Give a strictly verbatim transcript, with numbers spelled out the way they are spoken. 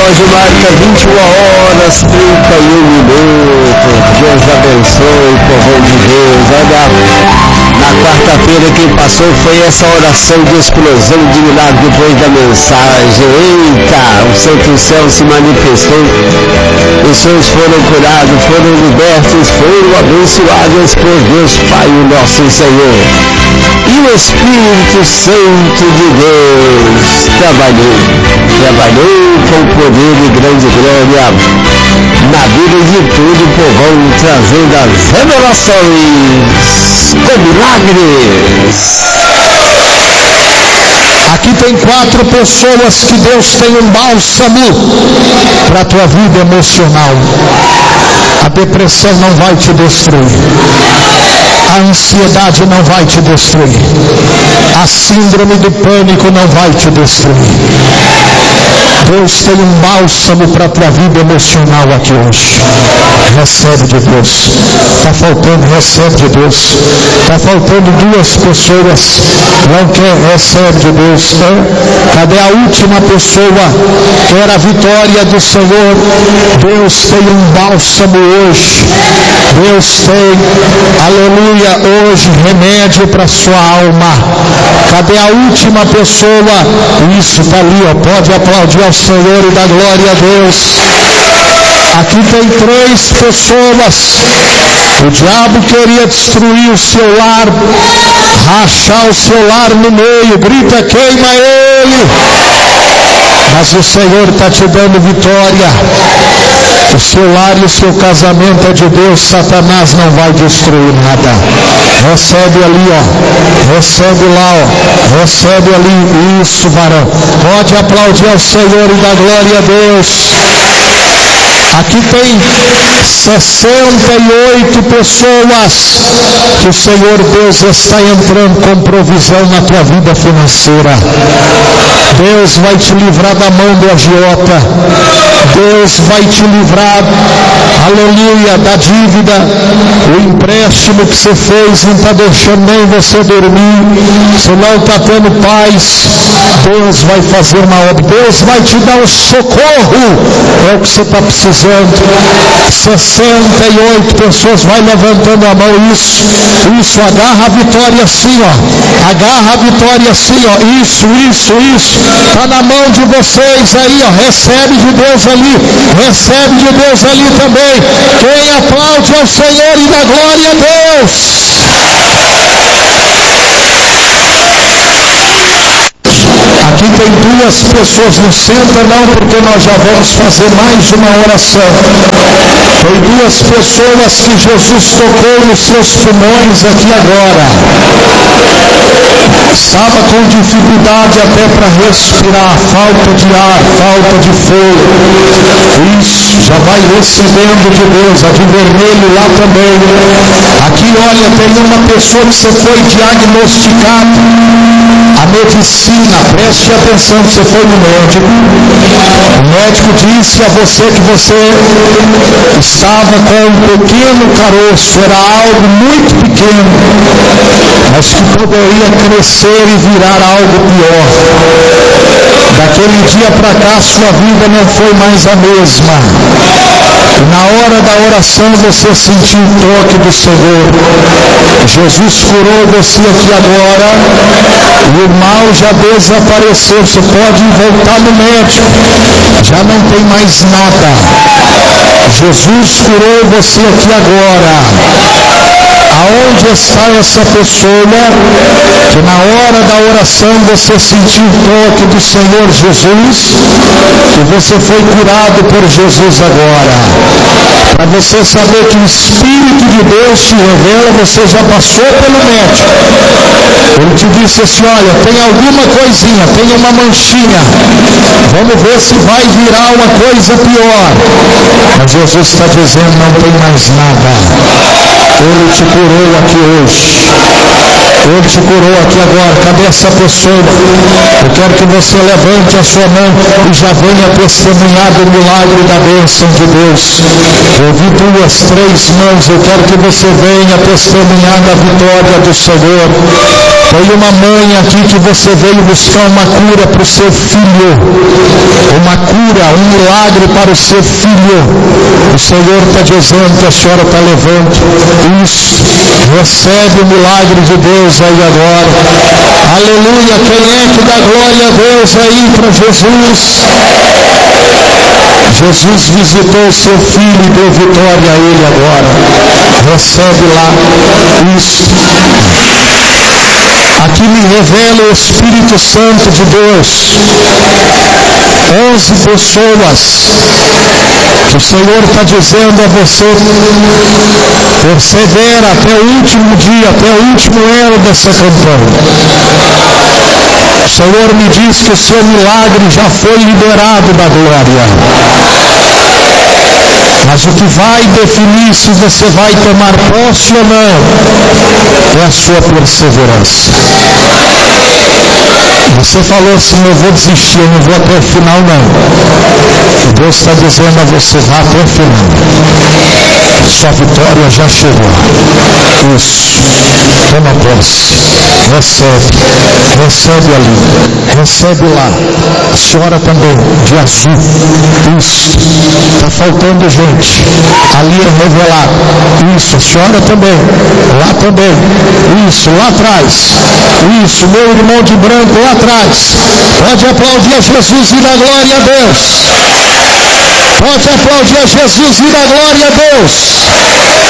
hoje marca vinte e uma horas e trinta e um minutos. Deus abençoe, povo de Deus. Olha, na quarta-feira quem passou foi essa oração de explosão de milagre depois da mensagem. Eita, o Santo Céu se manifestou, pessoas foram curadas, foram libertas, foram abençoadas por Deus Pai, o nosso Senhor. E o Espírito Santo de Deus trabalhou, trabalhou com poder e grande glória na vida de todo o povão, trazendo as revelações com milagres. Aqui tem quatro pessoas que Deus tem um bálsamo para a tua vida emocional. A depressão não vai te destruir. A ansiedade não vai te destruir. A síndrome do pânico não vai te destruir. Deus tem um bálsamo para a tua vida emocional aqui hoje. Recebe de Deus. Está faltando, recebe de Deus. Está faltando duas pessoas. Não quer, recebe de Deus. Cadê a última pessoa? Quer a vitória do Senhor. Deus tem um bálsamo hoje. Deus tem, aleluia, hoje remédio para sua alma. Cadê a última pessoa? Isso está ali, ó. Pode aplaudir ao Senhor e dar glória a Deus. Aqui tem três pessoas. O diabo queria destruir o seu lar, rachar o seu lar no meio. Grita, queima ele. Mas o Senhor está te dando vitória. O seu lar e o seu casamento é de Deus. Satanás não vai destruir nada. Recebe ali, ó. Recebe lá, ó. Recebe ali. Isso, varão. Pode aplaudir ao Senhor e dar glória a Deus. Aqui tem sessenta e oito pessoas que o Senhor Deus está entrando com provisão na tua vida financeira. Deus vai te livrar da mão do agiota. Deus vai te livrar, aleluia, da dívida. O empréstimo que você fez não está deixando nem você dormir. Você não está tendo paz. Deus vai fazer uma obra. Deus vai te dar o socorro. É o que você está precisando. sessenta e oito pessoas, vai levantando a mão, isso, isso, agarra a vitória assim, ó, agarra a vitória assim, ó, isso, isso, isso, está na mão de vocês aí, ó, recebe de Deus ali, recebe de Deus ali também. Quem aplaude ao Senhor e dá glória a Deus. Aqui tem duas pessoas, não senta não, porque nós já vamos fazer mais uma oração. Tem duas pessoas que Jesus tocou nos seus pulmões aqui agora. Estava com dificuldade até para respirar, falta de ar, falta de fogo. Isso, já vai recebendo de Deus, a de vermelho lá também. Aqui, olha, tem uma pessoa que você foi diagnosticado. A medicina, preste atenção, você foi no médico. O médico disse a você que você estava com um pequeno caroço, era algo muito pequeno, mas que poderia crescer e virar algo pior. Daquele dia para cá, sua vida não foi mais a mesma. E na hora da oração você sentiu o toque do Senhor. Jesus curou você aqui agora. E o mal já desapareceu. Você pode voltar no médico. Já não tem mais nada. Jesus curou você aqui agora. Aonde está essa pessoa que na hora da oração você sentiu o toque do Senhor Jesus e você foi curado por Jesus agora? Para você saber que o Espírito de Deus te revela, você já passou pelo médico. Ele te disse assim, olha, tem alguma coisinha, tem uma manchinha, vamos ver se vai virar uma coisa pior. Mas Jesus está dizendo, não tem mais nada. Ele te curou aqui hoje. Ele te curou aqui agora. Cadê essa pessoa? Eu quero que você levante a sua mão e já venha testemunhar do milagre da bênção de Deus. Eu vi duas, três mãos. Eu quero que você venha testemunhar da vitória do Senhor. Tem uma mãe aqui que você veio buscar uma cura para o seu filho. Uma cura, um milagre para o seu filho. O Senhor está dizendo que a senhora está levando isso. Recebe o milagre de Deus aí agora. Aleluia. Quem é que dá glória a Deus aí para Jesus? Jesus visitou o seu filho e deu vitória a ele agora. Recebe lá isso. Aqui me revela o Espírito Santo de Deus. Onze pessoas que o Senhor está dizendo a você: persevera até o último dia, até o último ano dessa campanha. O Senhor me diz que o seu milagre já foi liberado da glória. Mas o que vai definir se você vai tomar posse ou não é a sua perseverança. Você falou assim: eu vou desistir, eu não vou até o final não. E Deus está dizendo a você: vá até o final. Sua vitória já chegou. Isso. Toma posse. Recebe. Recebe ali. Recebe lá. A senhora também, de azul. Isso. Está faltando gente. Ali é revelado. Isso. A senhora também. Lá também. Isso. Lá atrás. Isso. Meu irmão de branco lá atrás. Pode aplaudir a Jesus e dar glória a Deus. Pode aplaudir a Jesus e dar glória a Deus.